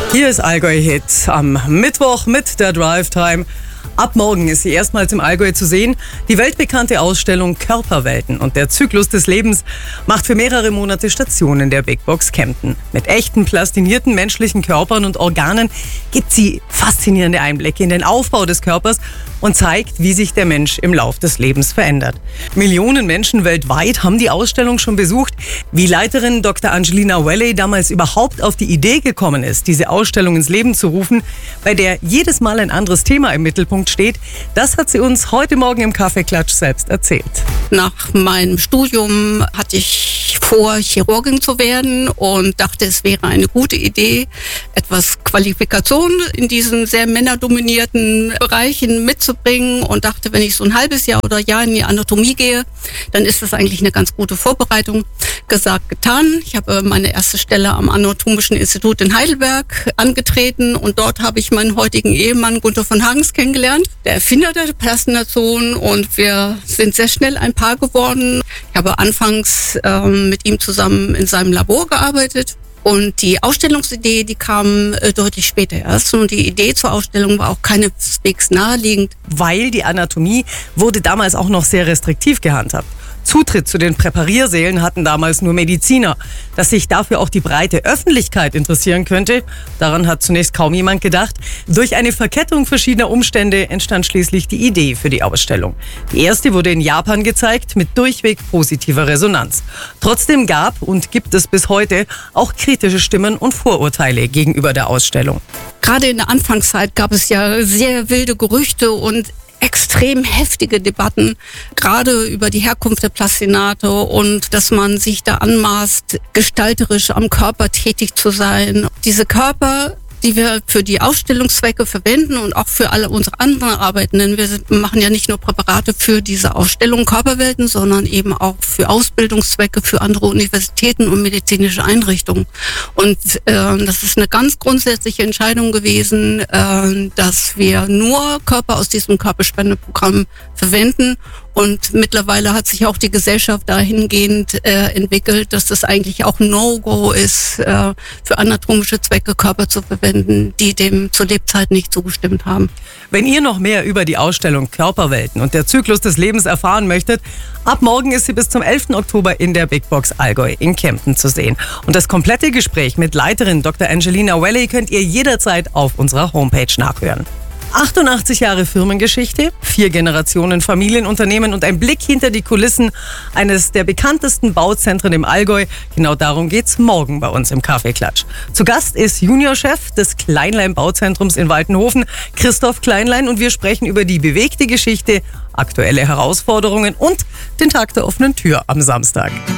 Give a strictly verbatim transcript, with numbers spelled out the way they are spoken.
Hier ist Allgäu Hit am Mittwoch mit der Drive Time. Ab morgen ist sie erstmals im Allgäu zu sehen. Die weltbekannte Ausstellung Körperwelten und der Zyklus des Lebens macht für mehrere Monate Station in der Big Box Kempten. Mit echten, plastinierten menschlichen Körpern und Organen gibt sie faszinierende Einblicke in den Aufbau des Körpers und zeigt, wie sich der Mensch im Lauf des Lebens verändert. Millionen Menschen weltweit haben die Ausstellung schon besucht. Wie Leiterin Doktor Angelina Valley damals überhaupt auf die Idee gekommen ist, diese Ausstellung ins Leben zu rufen, bei der jedes Mal ein anderes Thema im Mittelpunkt steht, das hat sie uns heute Morgen im Kaffeeklatsch selbst erzählt. Nach meinem Studium hatte ich vor, Chirurgin zu werden und dachte, es wäre eine gute Idee, etwas Qualifikation in diesen sehr männerdominierten Bereichen mitzubringen und dachte, wenn ich so ein halbes Jahr oder Jahr in die Anatomie gehe, dann ist das eigentlich eine ganz gute Vorbereitung. Gesagt, getan. Ich habe meine erste Stelle am Anatomischen Institut in Heidelberg angetreten und dort habe ich meinen heutigen Ehemann Gunther von Hagens kennengelernt, der Erfinder der Plastination, und wir sind sehr schnell ein Paar geworden. Ich habe anfangs ähm, mit ihm zusammen in seinem Labor gearbeitet. Und die Ausstellungsidee, die kam äh, deutlich später erst. Und die Idee zur Ausstellung war auch keineswegs naheliegend. Weil die Anatomie wurde damals auch noch sehr restriktiv gehandhabt. Zutritt zu den Präpariersälen hatten damals nur Mediziner. Dass sich dafür auch die breite Öffentlichkeit interessieren könnte, daran hat zunächst kaum jemand gedacht. Durch eine Verkettung verschiedener Umstände entstand schließlich die Idee für die Ausstellung. Die erste wurde in Japan gezeigt, mit durchweg positiver Resonanz. Trotzdem gab und gibt es bis heute auch kritische Stimmen und Vorurteile gegenüber der Ausstellung. Gerade in der Anfangszeit gab es ja sehr wilde Gerüchte und extrem heftige Debatten, gerade über die Herkunft der Plastinate und dass man sich da anmaßt, gestalterisch am Körper tätig zu sein. Diese Körper, die wir für die Ausstellungszwecke verwenden und auch für alle unsere anderen Arbeitenden. Wir machen ja nicht nur Präparate für diese Ausstellung Körperwelten, sondern eben auch für Ausbildungszwecke für andere Universitäten und medizinische Einrichtungen. Und äh, das ist eine ganz grundsätzliche Entscheidung gewesen, äh, dass wir nur Körper aus diesem Körperspendeprogramm verwenden. Und mittlerweile hat sich auch die Gesellschaft dahingehend äh, entwickelt, dass das eigentlich auch ein No-Go ist, äh, für anatomische Zwecke Körper zu verwenden, die dem zu Lebzeiten nicht zugestimmt haben. Wenn ihr noch mehr über die Ausstellung Körperwelten und der Zyklus des Lebens erfahren möchtet, ab morgen ist sie bis zum elften Oktober in der Big Box Allgäu in Kempten zu sehen. Und das komplette Gespräch mit Leiterin Doktor Angelina Valley könnt ihr jederzeit auf unserer Homepage nachhören. achtundachtzig Jahre Firmengeschichte, vier Generationen Familienunternehmen und ein Blick hinter die Kulissen eines der bekanntesten Bauzentren im Allgäu. Genau darum geht's morgen bei uns im Kaffeeklatsch. Zu Gast ist Juniorchef des Kleinlein Bauzentrums in Waltenhofen, Christoph Kleinlein, und wir sprechen über die bewegte Geschichte, aktuelle Herausforderungen und den Tag der offenen Tür am Samstag.